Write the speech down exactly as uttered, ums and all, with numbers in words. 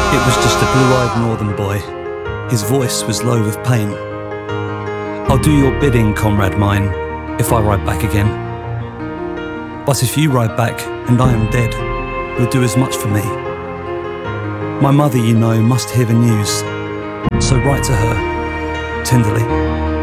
It was just a blue-eyed northern boy. His voice was low with pain. I'll do your bidding, comrade mine, if I ride back again. But if you ride back and I am dead, you'll do as much for me. My mother, you know, must hear the news, so write to her, tenderly.